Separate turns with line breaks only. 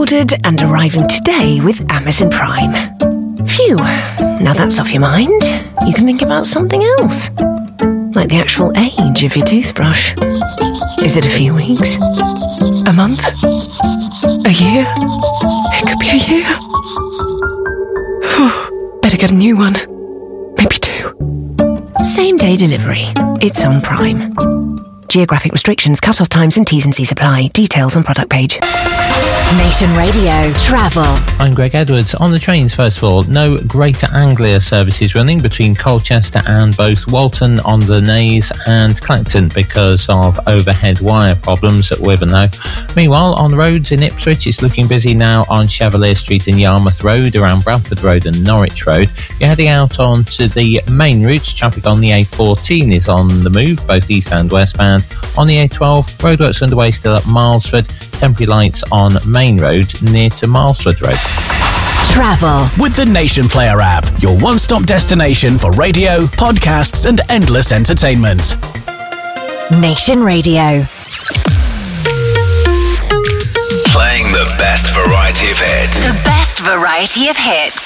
ordered and arriving today with Amazon Prime. Phew, now that's off your mind. You can think about something else. Like the actual age of your toothbrush. Is it a few weeks? A month? A year? It could be a year. Better get a new one. Maybe 2. Same day delivery. It's on Prime. Geographic restrictions, cut-off times and T's and C's apply. Details on product page.
Nation Radio Travel.
I'm Greg Edwards. On the trains, first of all, no Greater Anglia services running between Colchester and both Walton on the Naze and Clacton because of overhead wire problems at Wivenhoe. Meanwhile, on the roads in Ipswich, it's looking busy now on Chevalier Street and Yarmouth Road, around Bradford Road and Norwich Road. You're heading out onto the main routes. Traffic on the A14 is on the move, both east and westbound. On the A12, roadworks underway still at Milesford. Temporary lights on Main Road near to Milesford Road.
Travel
with the Nation Player app, your one-stop destination for radio, podcasts and endless entertainment.
Nation Radio.
Playing the best variety of hits.
The best variety of hits.